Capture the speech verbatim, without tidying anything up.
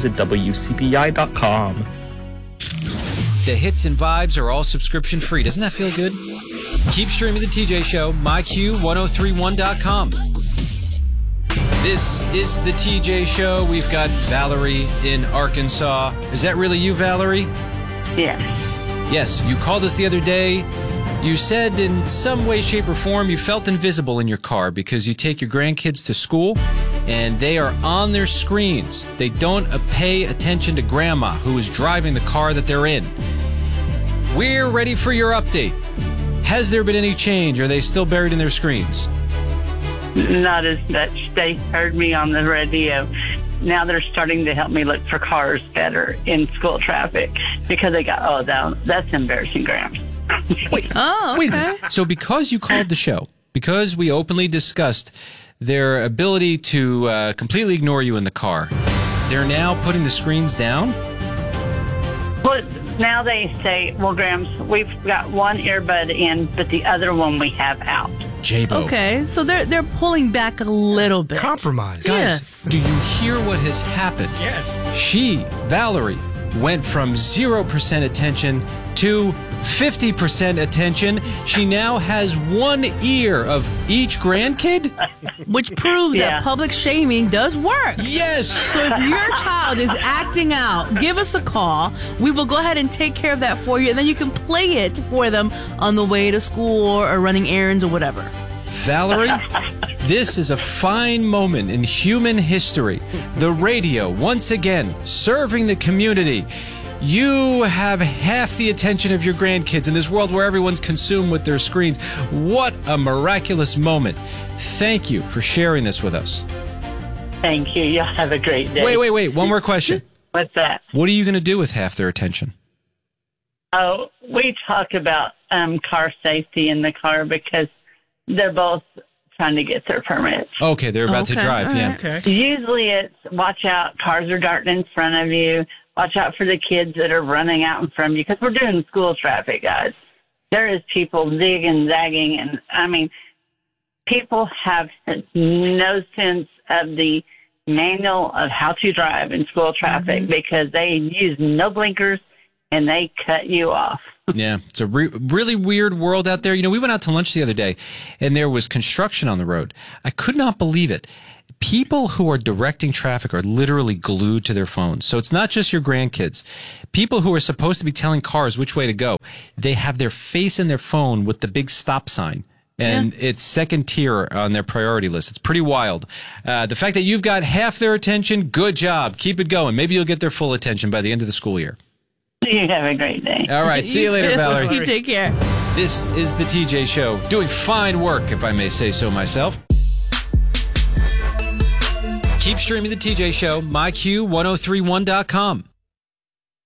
at W C B I dot com. The hits and vibes are all subscription free. Doesn't that feel good? Keep streaming The T J Show, my Q ten thirty-one dot com. This is The T J Show. We've got Valerie in Arkansas. Is that really you, Valerie? Yes. Yes, you called us the other day. You said in some way, shape, or form you felt invisible in your car because you take your grandkids to school and they are on their screens. They don't uh, pay attention to Grandma, who is driving the car that they're in. We're ready for your update. Has there been any change? Are they still buried in their screens? Not as much. They heard me on the radio. Now they're starting to help me look for cars better in school traffic because they got, oh, that, that's embarrassing, Grams. Wait, oh, okay. Wait a minute. So because you called the show, because we openly discussed their ability to uh, completely ignore you in the car, they're now putting the screens down? Well, now they say, well, Grams, we've got one earbud in, but the other one we have out. J-Bo. Okay, so they're they're pulling back a little bit. Compromise. Guys, Yes. do you hear what has happened? Yes. She, Valerie, went from zero percent attention to fifty percent attention. She now has one ear of each grandkid? Which proves Yeah. that public shaming does work. Yes! So if your child is acting out, give us a call. We will go ahead and take care of that for you, and then you can play it for them on the way to school or running errands or whatever. Valerie, this is a fine moment in human history. The radio, once again, serving the community. You have half the attention of your grandkids in this world where everyone's consumed with their screens. What a miraculous moment. Thank you for sharing this with us. Thank you. Y'all have a great day. Wait, wait, wait. One more question. What's that? What are you going to do with half their attention? Oh, we talk about um, car safety in the car because they're both trying to get their permits. Okay, they're about Okay, to drive, all yeah. right. Okay. Usually it's watch out, cars are darting in front of you. Watch out for the kids that are running out in front of you because we're doing school traffic, guys. There is people zigging, zagging, and I mean, people have no sense of the manual of how to drive in school traffic Mm-hmm. because they use no blinkers and they cut you off. Yeah, it's a re- really weird world out there. You know, we went out to lunch the other day, and there was construction on the road. I could not believe it. People who are directing traffic are literally glued to their phones. So it's not just your grandkids. People who are supposed to be telling cars which way to go, they have their face in their phone with the big stop sign. And yeah. It's second tier on their priority list. It's pretty wild. Uh, the fact that you've got half their attention, good job. Keep it going. Maybe you'll get their full attention by the end of the school year. You have a great day. All right. See you later, too. Valerie. You take care. This is The T J Show. Doing fine work, if I may say so myself. Keep streaming The T J Show, my Q ten thirty-one dot com.